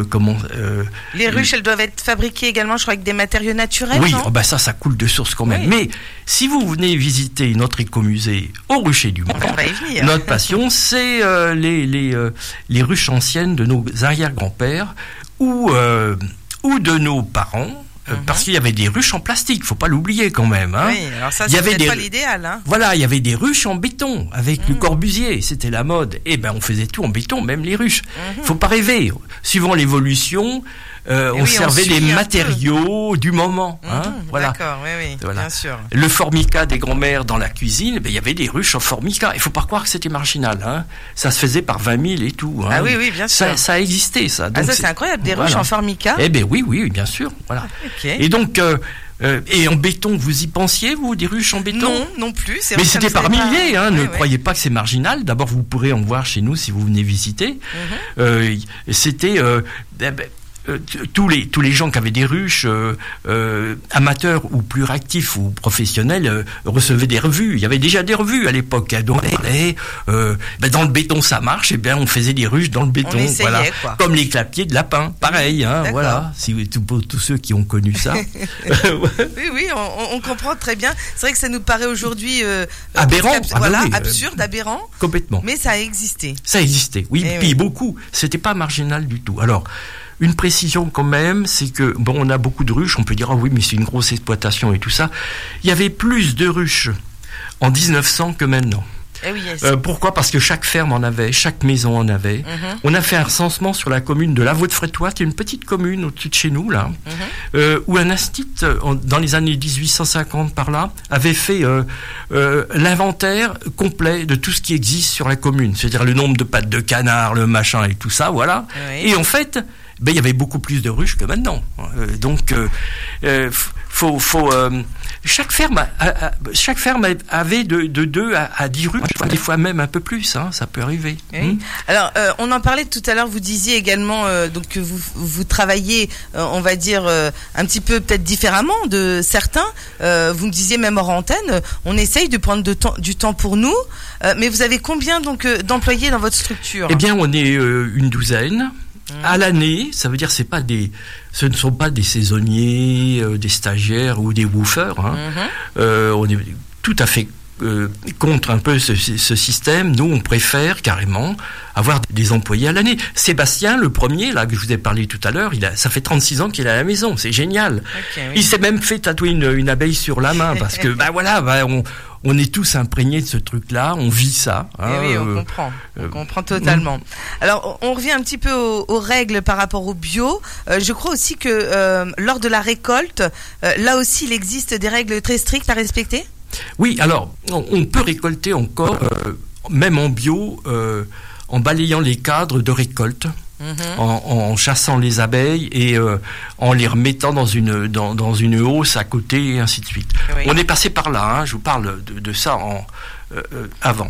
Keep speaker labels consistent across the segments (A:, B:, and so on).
A: Les ruches, elles doivent être fabriquées également, je crois, avec des matériaux naturels.
B: Oui,
A: non
B: ça coule de source quand même.
A: Oui.
B: Mais si vous venez visiter notre écomusée au Rucher du Mont,
A: on va y venir.
B: Notre passion, c'est les ruches anciennes de nos arrière-grands-pères ou de nos parents. Parce qu'il y avait des ruches en plastique, faut pas l'oublier quand même. Hein.
A: Oui, alors ça, c'est peut-être pas l'idéal. Hein.
B: Voilà, il y avait des ruches en béton avec le Corbusier, c'était la mode. Et on faisait tout en béton, même les ruches. Faut pas rêver. Suivant l'évolution, on servait des matériaux du moment.
A: Voilà. D'accord, oui, voilà. Bien sûr.
B: Le formica des grands-mères dans la cuisine, il y avait des ruches en formica. Il faut pas croire que c'était marginal. Hein. Ça se faisait par 20 000 et tout. Hein.
A: Ah oui, bien sûr.
B: Ça a existé, ça. Donc,
A: c'est incroyable, des ruches en formica.
B: Oui, bien sûr. Voilà. Okay. Et donc, et en béton, vous y pensiez, vous, des ruches en béton ?
A: Non plus.
B: Mais c'était par milliers, ne croyez pas que c'est marginal. D'abord, vous pourrez en voir chez nous si vous venez visiter. C'était... tous les gens qui avaient des ruches, amateurs ou plus réactifs ou professionnels, recevaient des revues. Il y avait déjà des revues à l'époque. Donc, dans le béton ça marche, on faisait des ruches dans le béton.
A: On essayait, quoi.
B: Comme les clapiers de lapin, pareil. Voilà. Pour tous ceux qui ont connu ça.
A: Oui, on comprend très bien. C'est vrai que ça nous paraît aujourd'hui
B: aberrant.
A: Absurde, aberrant.
B: Complètement.
A: Mais ça a existé.
B: Ça existait. Oui, puis beaucoup. C'était pas marginal du tout. Alors. Une précision quand même, c'est que, on a beaucoup de ruches, on peut dire, oui, mais c'est une grosse exploitation et tout ça. Il y avait plus de ruches en 1900 que maintenant. Pourquoi ? Parce que chaque ferme en avait, chaque maison en avait. On a fait un recensement sur la commune de Lavaux-de-Frétois, qui est une petite commune au-dessus de chez nous, là, où un institut, dans les années 1850 par là, avait fait l'inventaire complet de tout ce qui existe sur la commune. C'est-à-dire le nombre de pattes de canard, le machin et tout ça, voilà. Et en fait... il y avait beaucoup plus de ruches que maintenant. Chaque ferme avait de 2 à 10 ruches, des fois même un peu plus, ça peut arriver.
A: Oui. Alors, on en parlait tout à l'heure, vous disiez également donc que vous travaillez, on va dire, un petit peu peut-être différemment de certains. Vous me disiez même hors antenne, on essaye de prendre du temps pour nous, mais vous avez combien donc d'employés dans votre structure ?
B: Eh bien, on est une douzaine. À l'année, ça veut dire ce ne sont pas des saisonniers, des stagiaires ou des woofers. On est tout à fait contre un peu ce système. Nous, on préfère carrément avoir des employés à l'année. Sébastien, le premier, là, que je vous ai parlé tout à l'heure, ça fait 36 ans qu'il est à la maison. C'est génial. Il s'est même fait tatouer une abeille sur la main parce que, on est tous imprégnés de ce truc-là, on vit ça.
A: Oui, on comprend totalement. Alors, on revient un petit peu aux règles par rapport au bio. Je crois aussi que lors de la récolte, là aussi, il existe des règles très strictes à respecter ?
B: Oui, alors, on peut récolter encore, même en bio, en balayant les cadres de récolte. En chassant les abeilles et en les remettant dans une hausse à côté et ainsi de suite. Oui. On est passé par là, je vous parle de ça avant.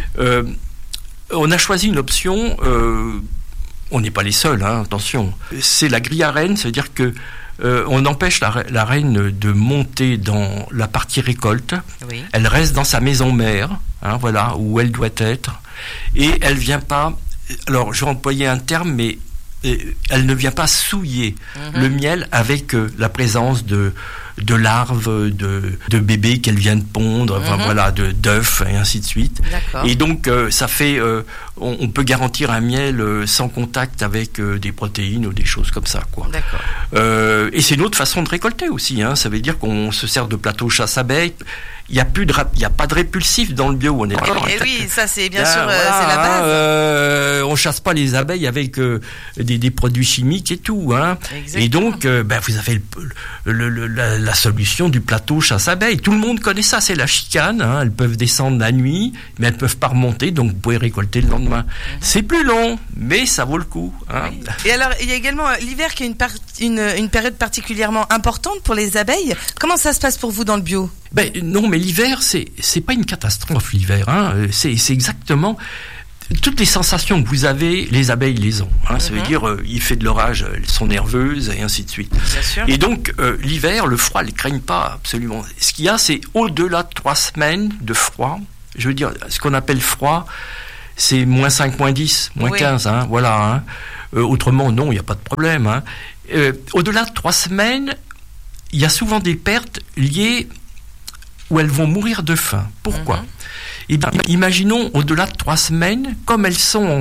B: On a choisi une option, on n'est pas les seuls, attention. C'est la grille à reine, c'est-à-dire que on empêche la reine de monter dans la partie récolte. Oui. Elle reste dans sa maison mère, où elle doit être, et elle vient pas. Alors, je vais employer un terme, mais elle ne vient pas souiller le miel avec la présence de larves, de bébés qu'elle vient de pondre, d'œufs et ainsi de suite. D'accord. Et donc, ça fait, on peut garantir un miel sans contact avec des protéines ou des choses comme ça, quoi. D'accord. Et c'est une autre façon de récolter aussi, Ça veut dire qu'on se sert de plateau chasse-abeilles. Il y a pas de répulsif dans le bio, on est d'accord.
A: Oui, ça c'est bien sûr, c'est la base.
B: On chasse pas les abeilles avec des produits chimiques et tout, Et donc, vous avez la solution du plateau chasse-abeilles. Tout le monde connaît ça, c'est la chicane. Elles peuvent descendre la nuit, mais elles peuvent pas remonter, donc vous pouvez récolter le lendemain. C'est plus long, mais ça vaut le coup.
A: Oui. Et alors, il y a également l'hiver qui est une période particulièrement importante pour les abeilles. Comment ça se passe pour vous dans le bio ?
B: Non, mais l'hiver, c'est pas une catastrophe, l'hiver. C'est exactement toutes les sensations que vous avez, les abeilles les ont. Ça veut dire, il fait de l'orage, elles sont nerveuses, et ainsi de suite.
A: Bien sûr.
B: Et donc, l'hiver, le froid, elles ne craignent pas absolument. Ce qu'il y a, c'est au-delà de 3 semaines de froid, je veux dire, ce qu'on appelle froid, c'est moins 5, moins 10, moins 15, hein, voilà. Hein. Autrement, non, il n'y a pas de problème. Hein. Au-delà de 3 semaines, il y a souvent des pertes liées où elles vont mourir de faim. Pourquoi ? Eh bien, imaginons, au-delà de 3 semaines, comme elles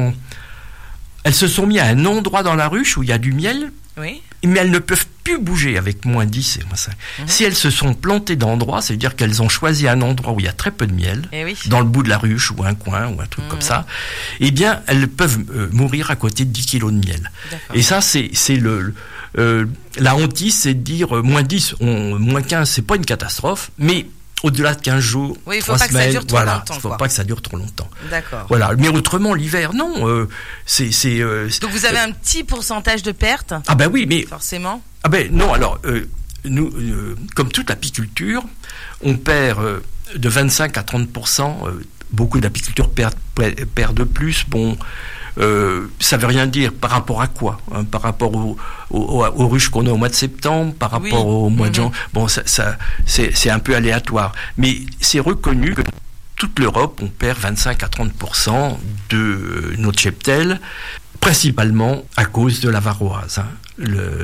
B: se sont mises à un endroit dans la ruche où il y a du miel, mais elles ne peuvent plus bouger avec moins 10 et moins 5. Si elles se sont plantées d'endroits, ça veut dire qu'elles ont choisi un endroit où il y a très peu de miel, dans le bout de la ruche ou un coin ou un truc comme ça, eh bien, elles peuvent mourir à côté de 10 kilos de miel. Et ça, c'est la hantise, c'est de dire moins 10, moins 15, c'est pas une catastrophe, mais au-delà de 15 jours, 3 semaines, il faut pas que ça dure trop longtemps.
A: D'accord.
B: Voilà. Mais autrement, l'hiver, non.
A: Donc vous avez un petit pourcentage de pertes ?
B: Ah ben oui, mais
A: forcément.
B: Ah ben non. Alors nous, comme toute apiculture, on perd de 25 à 30%. Beaucoup d'apiculteurs perdent plus. Bon. Ça veut rien dire par rapport à quoi, hein, par rapport aux ruches qu'on a au mois de septembre, par rapport au mois de janvier. Bon, ça c'est un peu aléatoire, mais c'est reconnu que toute l'Europe, on perd 25 à 30% de notre cheptel, principalement à cause de la varroise. Hein.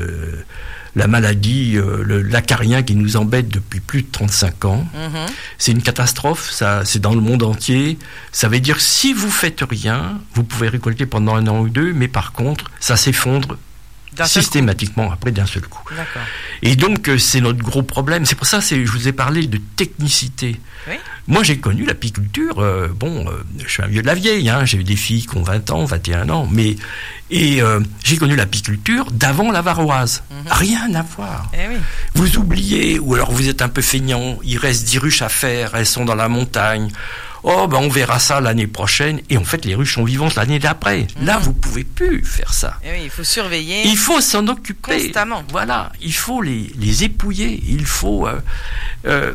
B: La maladie, l'acarien qui nous embête depuis plus de 35 ans. C'est une catastrophe, ça, c'est dans le monde entier. Ça veut dire que si vous faites rien, vous pouvez récolter pendant 1 an ou 2, mais par contre, ça s'effondre systématiquement après d'un seul coup.
A: D'accord.
B: Et donc, c'est notre gros problème. C'est pour ça que je vous ai parlé de technicité. Oui. Moi, j'ai connu l'apiculture. Je suis un vieux de la vieille. Hein, j'ai eu des filles qui ont 20 ans, 21 ans. J'ai connu l'apiculture d'avant la varroise. Rien à voir. Vous oubliez, ou alors vous êtes un peu feignant. Il reste 10 ruches à faire. Elles sont dans la montagne. Oh, on verra ça l'année prochaine. Et en fait, les ruches sont vivantes l'année d'après. Là, vous pouvez plus faire ça.
A: Et oui, il faut surveiller.
B: Il faut s'en occuper.
A: Constamment.
B: Voilà. Il faut les épouiller. Il faut, elles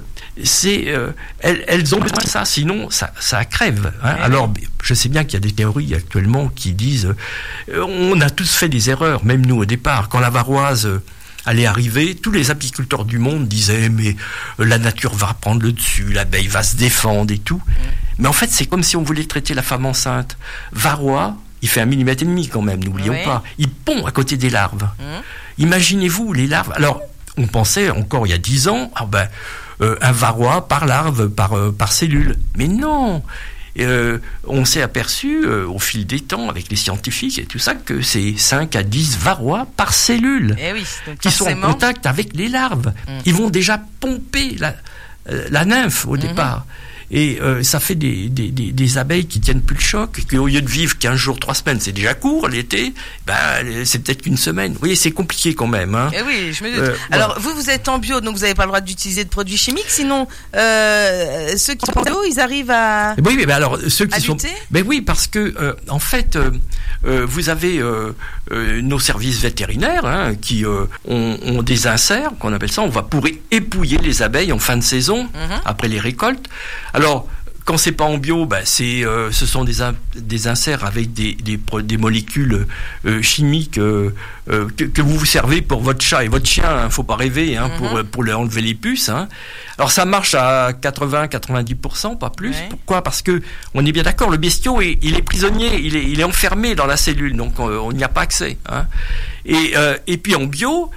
B: ont besoin de ça. Sinon, ça crève. Hein. Alors, je sais bien qu'il y a des théories actuellement qui disent, on a tous fait des erreurs, même nous au départ. Quand la varroise allait arriver, tous les apiculteurs du monde disaient mais la nature va prendre le dessus, l'abeille va se défendre et tout. Mais en fait, c'est comme si on voulait traiter la femme enceinte. Varroa, il fait 1,5 mm quand même, n'oublions pas. Il pond à côté des larves. Imaginez-vous les larves. Alors, on pensait encore il y a 10 ans, un varroa par larve, par cellule. Mais non. On s'est aperçu au fil des temps avec les scientifiques et tout ça que c'est 5 à 10 varroas par cellule qui sont en contact avec les larves. Ils vont déjà pomper la nymphe au départ. Et ça fait des abeilles qui tiennent plus le choc, qui au lieu de vivre 15 jours, 3 semaines, c'est déjà court l'été, c'est peut-être qu'une semaine. Vous voyez, c'est compliqué quand même. Hein.
A: Oui, je me doute. Alors, vous êtes en bio, donc vous n'avez pas le droit d'utiliser de produits chimiques, sinon ceux qui sont en bio, ils arrivent à
B: oui, mais alors, ceux qui
A: lutter.
B: Oui, parce que, en fait, vous avez nos services vétérinaires hein, qui ont des inserts, qu'on appelle ça, on va pour épouiller les abeilles en fin de saison, après les récoltes. Alors, quand c'est pas en bio, ce sont des inserts avec des molécules chimiques que vous servez pour votre chat et votre chien. Hein, faut pas rêver hein, pour leur enlever les puces. Hein. Alors ça marche à 80-90%, pas plus. Pourquoi ? Parce que on est bien d'accord, le bestiau il est prisonnier, il est enfermé dans la cellule, donc on n'y a pas accès. Hein. Et puis en bio,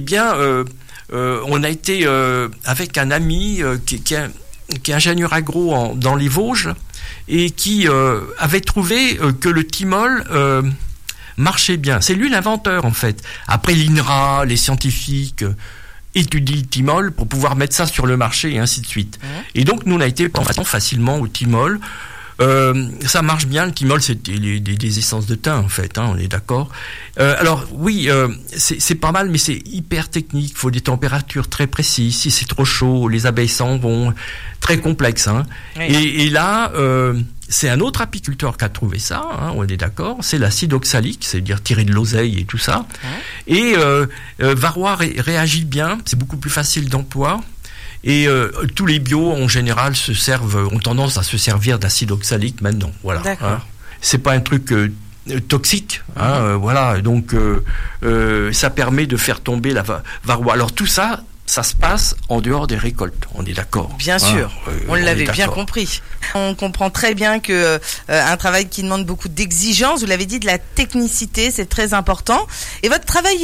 B: on a été avec un ami qui est ingénieur agro dans les Vosges et qui avait trouvé que le thymol marchait bien. C'est lui l'inventeur en fait. Après l'INRA, les scientifiques étudient le thymol pour pouvoir mettre ça sur le marché et ainsi de suite. Et donc nous on a été facilement au thymol. Ça marche bien, le thymol c'est des essences de thym en fait, hein, on est d'accord. Alors oui, c'est pas mal, mais c'est hyper technique, il faut des températures très précises, si c'est trop chaud, les abeilles s'en vont, très complexe. Hein. Et là, c'est un autre apiculteur qui a trouvé ça, hein, on est d'accord, c'est l'acide oxalique, c'est-à-dire tirer de l'oseille et tout ça. Et varroa réagit bien, c'est beaucoup plus facile d'emploi. Et tous les bio, en général, ont tendance à se servir d'acide oxalique maintenant. Voilà. Hein. C'est pas un truc toxique. Hein, voilà. Donc, ça permet de faire tomber la varroa. Alors, tout ça, ça se passe en dehors des récoltes, on est d'accord.
A: Bien sûr, on l'avait bien compris. On comprend très bien que un travail qui demande beaucoup d'exigence, vous l'avez dit, de la technicité, c'est très important. Et votre travail